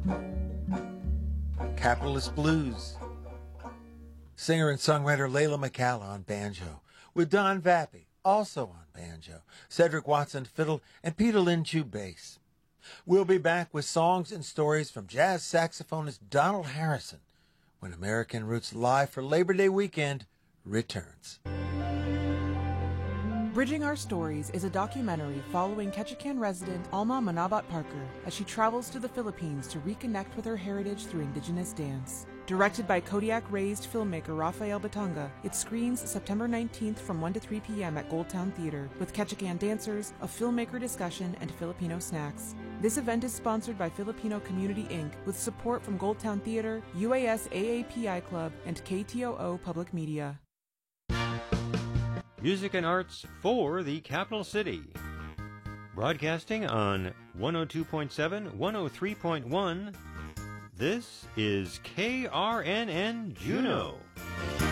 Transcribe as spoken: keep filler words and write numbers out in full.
Capitalist Blues. Singer and songwriter Layla McCalla on banjo, with Don Vappy also on banjo, Cedric Watson fiddle, and Peter Linchu bass. We'll be back with songs and stories from jazz saxophonist Donald Harrison when American Roots Live for Labor Day weekend returns. Bridging Our Stories is a documentary following Ketchikan resident Alma Manabat Parker as she travels to the Philippines to reconnect with her heritage through indigenous dance. Directed by Kodiak-raised filmmaker Rafael Batanga, it screens September nineteenth from one to three p.m. at Goldtown Theater with Ketchikan dancers, a filmmaker discussion, and Filipino snacks. This event is sponsored by Filipino Community Incorporated with support from Goldtown Theater, U A S A A P I Club, and K T O O Public Media. Music and arts for the capital city. Broadcasting on one oh two point seven, one oh three point one. This is K R N N Juneau.